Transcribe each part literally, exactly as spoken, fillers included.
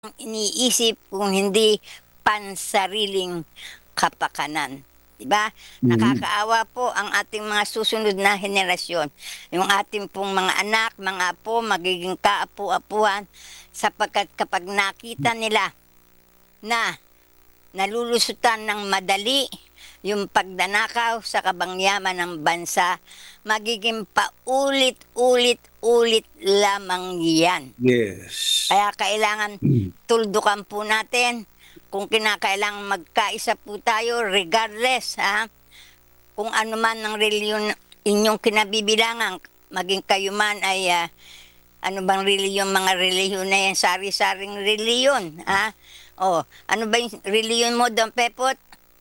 iniisip kung hindi pansariling kapakanan. 'Di ba? Mm. Nakakaawa po ang ating mga susunod na henerasyon. Yung ating pong mga anak, mga apo, magiging kaapu-apuhan sapagkat kapag nakita nila na nalulusutan ng madali yung pagnanakaw sa kabangyaman ng bansa, magiging paulit-ulit-ulit lamang yan. Yes. Kaya kailangan Mm. tuldukan po natin kung kinakailangan magkaisa po tayo regardless ha, kung ano man ang reliyon inyong kinabibilangan, maging kayo man ay ah, ano bang reliyon, mga reliyon na yan, sari-saring reliyon ha. O, ano ba yung reliyon mo, Don Pepot?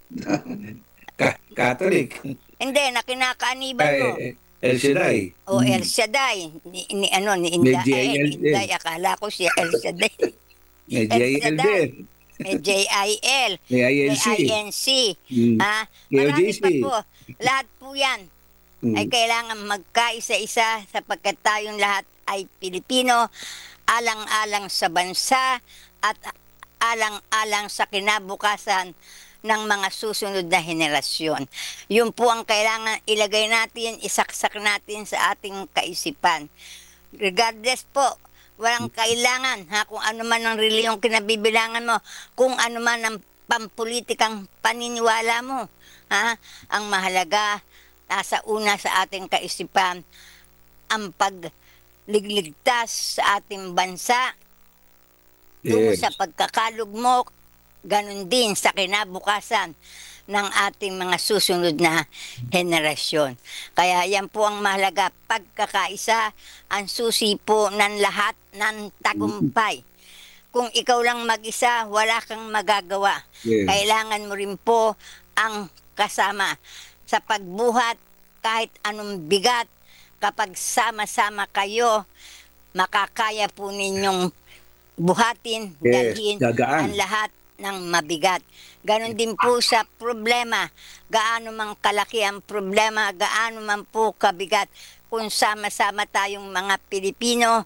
Ka Catholic. Hindi, na kinakaaniban mo. Ay, El Shaddai. O El Mm. Shaddai, ni, ni ano, ni May Inday, eh, G I L ni din. Inday, akala ko siya El Shaddai. May El G I L Shaddai. din. May J I L, May may I N C. I N C, Mm. ha? May Marami O J C. pa po. Lahat po yan ay Mm. kailangan magkaisa-isa sapagkat tayong lahat ay Pilipino, alang-alang sa bansa at alang-alang sa kinabukasan ng mga susunod na henerasyon. Yun po ang kailangan ilagay natin, isaksak natin sa ating kaisipan. Regardless po, walang kailangan ha, kung ano man ang reliyong kinabibilangan mo, kung ano man ang pampulitikang paniniwala mo. Ha? Ang mahalaga, nasa una sa ating kaisipan, ang pagligligtas sa ating bansa tungo Yes. sa pagkakalugmok, ganun din sa kinabukasan ng ating mga susunod na henerasyon. Kaya yan po ang mahalaga, pagkakaisa, ang susi po ng lahat ng tagumpay. Kung ikaw lang mag-isa, wala kang magagawa. Yes. Kailangan mo rin po ang kasama sa pagbuhat kahit anong bigat. Kapag sama-sama kayo, makakaya po ninyong buhatin, Yes, dalhin ang gagaan. lahat ng mabigat. Ganon din po sa problema. Gaano man kalaki ang problema, gaano man po kabigat, kung sama-sama tayong mga Pilipino,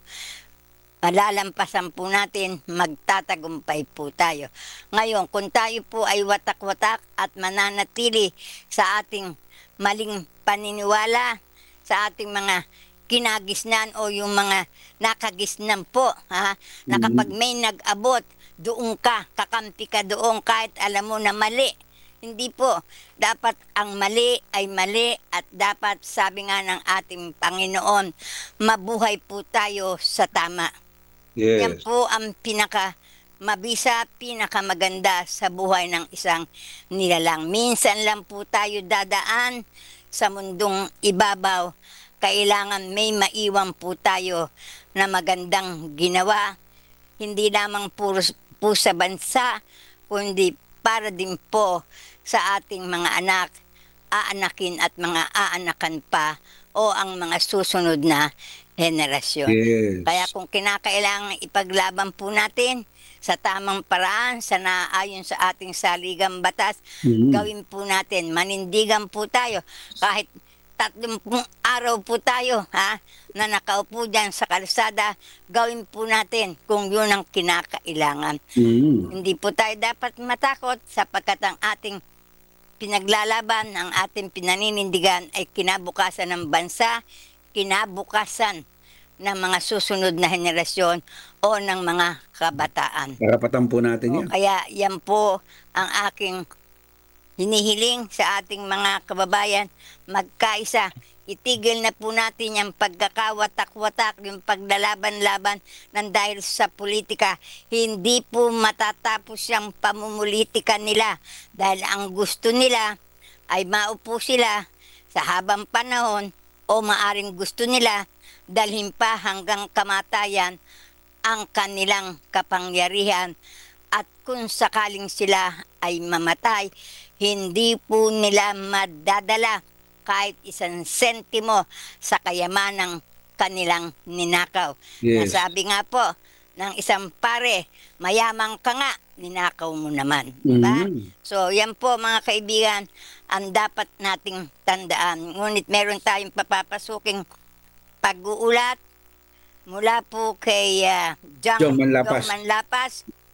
malalampasan po natin, magtatagumpay po tayo. Ngayon, kung tayo po ay watak-watak at mananatili sa ating maling paniniwala, sa ating mga kinagisnan o yung mga nakagisnan po, ha, na kapag may nag-abot, doon ka, kakampi ka doon kahit alam mo na mali. Hindi po. Dapat ang mali ay mali at dapat, sabi nga ng ating Panginoon, mabuhay po tayo sa tama. Yan Yes. po ang pinaka mabisa, pinakamaganda sa buhay ng isang nilalang. Minsan lang po tayo dadaan sa mundong ibabaw. Kailangan may maiwan po tayo na magandang ginawa. Hindi lamang puro po sa bansa, kundi para din po sa ating mga anak, aanakin at mga aanakan pa o ang mga susunod na henerasyon. Yes. Kaya kung kinakailangan ipaglaban po natin sa tamang paraan, sa naayon sa ating saligang batas, Mm. gawin po natin, manindigan po tayo. Kahit tatlumpung araw po tayo ha, na nakaupo dyan sa kalsada, gawin po natin kung yun ang kinakailangan. Mm. Hindi po tayo dapat matakot sapagkat ang ating pinaglalaban, ang ating pinaninindigan ay kinabukasan ng bansa, kinabukasan ng mga susunod na henerasyon o ng mga kabataan. Karapatan po natin O, yan. kaya yan po ang aking hinihiling sa ating mga kababayan, magkaisa. Itigil na po natin yung pagkakawatak-watak, yung paglalaban-laban ng dahil sa politika. Hindi po matatapos yung pamumulitika nila dahil ang gusto nila ay maupo sila sa habang panahon o maaring gusto nila dalhin pa hanggang kamatayan ang kanilang kapangyarihan. At kung sakaling sila ay mamatay, hindi po nila madadala kahit isang sentimo sa kayamanang kanilang ninakaw. Yes. Nasabi nga po ng isang pare, mayamang ka nga, ninakaw mo naman. Diba? Mm. So yan po mga kaibigan, ang dapat nating tandaan. Ngunit meron tayong papapasuking pag-uulat mula po kay uh, Jong, Jong Manlapas. Jong Manlapas